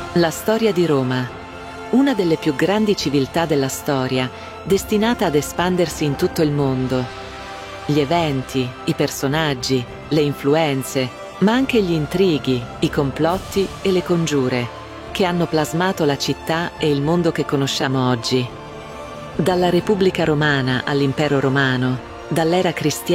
La storia di Roma, una delle più grandi civiltà della storia, destinata ad espandersi in tutto il mondo. Gli eventi, i personaggi, le influenze, ma anche gli intrighi, i complotti e le congiure, che hanno plasmato la città e il mondo che conosciamo oggi. Dalla Repubblica Romana all'Impero Romano, dall'era cristiana